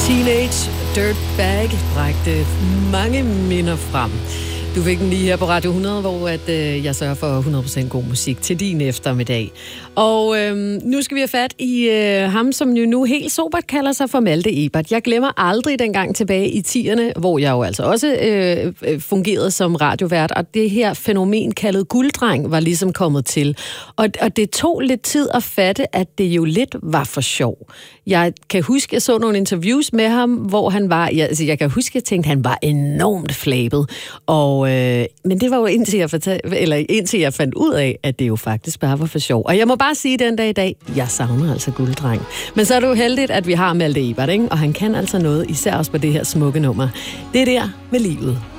Teenage Dirtbag bragte mange minder frem. Du fik den lige her på Radio 100, hvor jeg sørger for 100% god musik til din eftermiddag. Og nu skal vi have fat i ham, som jo nu helt sobert kalder sig for Malte Ebert. Jeg glemmer aldrig dengang tilbage i 10'erne, hvor jeg jo altså også fungerede som radiovært, og det her fænomen kaldet gulddreng var ligesom kommet til. Og det tog lidt tid at fatte, at det jo lidt var for sjov. Jeg kan huske, jeg så nogle interviews med ham, hvor han var, jeg kan huske, jeg tænkte, han var enormt flabet, men det var jo indtil jeg fandt ud af, at det jo faktisk bare var for sjov. Og jeg må bare sige den dag i dag, jeg savner altså gulddreng. Men så er det jo heldigt, at vi har Malte Ebert, ikke? Og han kan altså noget, især også på det her smukke nummer. Det er der med livet.